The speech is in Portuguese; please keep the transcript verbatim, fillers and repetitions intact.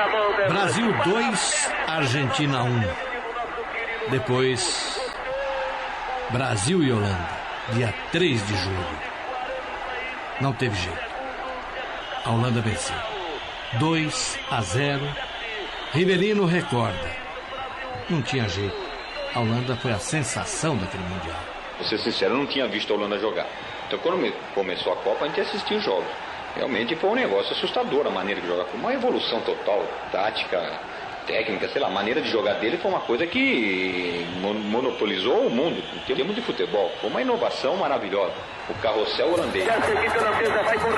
Brasil dois, Argentina um. Depois, Brasil e Holanda, dia três de julho. Não teve jeito. A Holanda venceu. dois a zero. Rivelino recorda. Não tinha jeito. A Holanda foi a sensação daquele Mundial. Vou ser sincero, eu não tinha visto a Holanda jogar. Então quando começou a Copa, a gente assistiu os jogos. Realmente foi um negócio assustador a maneira de jogar. Foi uma evolução total, tática, técnica, sei lá. A maneira de jogar dele foi uma coisa que monopolizou o mundo em termos de futebol. Foi uma inovação maravilhosa. O carrossel holandês. Já seguindo na mesa, vai